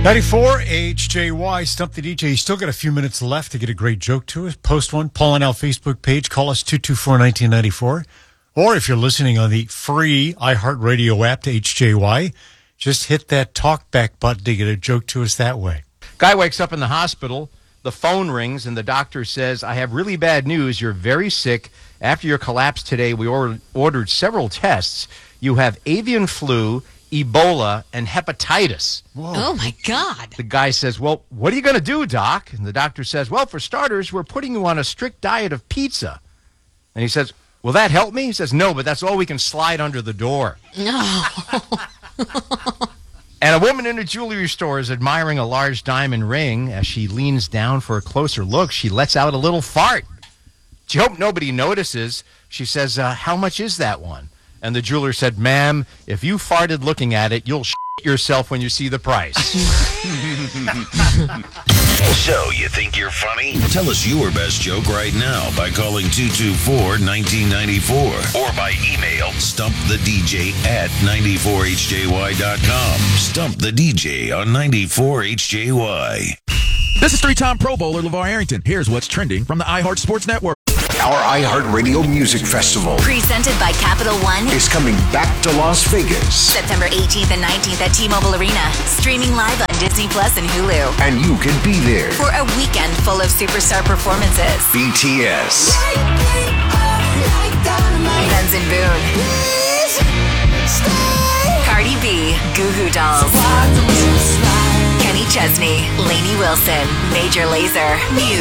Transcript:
94 HJY, Stump the DJ. You still got a few minutes left to get a great joke to us. Post one, Paul and Al Facebook page. Call us 224-1994. Or if you're listening on the free iHeartRadio app to HJY, just hit that talkback button to get a joke to us that way. Guy wakes up in the hospital. The phone rings, and the doctor says, I have really bad news. You're very sick. After your collapse today, we ordered several tests. You have avian flu, Ebola, and hepatitis. Whoa. Oh, my God. The guy says, well, what are you going to do, Doc? And the doctor says, well, for starters, we're putting you on a strict diet of pizza. And he says, will that help me? He says, no, but that's all we can slide under the door. No. And a woman in a jewelry store is admiring a large diamond ring. As she leans down for a closer look, she lets out a little fart. She hoped nobody notices. She says, how much is that one? And the jeweler said, ma'am, if you farted looking at it, you'll shit yourself when you see the price. So, you think you're funny? Tell us your best joke right now by calling 224-1994 or by email stumpthedj@94hjy.com. Stump the DJ on 94HJY. This is three-time Pro Bowler LeVar Arrington. Here's what's trending from the iHeart Sports Network. Our iHeartRadio Music Festival, presented by Capital One, is coming back to Las Vegas. September 18th and 19th at T-Mobile Arena. Streaming live on Disney Plus and Hulu. And you can be there for a weekend full of superstar performances. BTS, Benz and Boone, Cardi B, Goo Goo Dolls, Kenny Chesney, Lainey Wilson, Major Lazer, Muse.